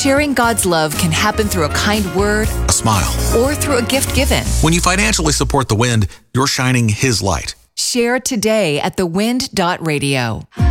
Sharing God's love can happen through a kind word, a smile, or through a gift given. When you financially support The Wind, you're shining His light. Share today at thewind.radio.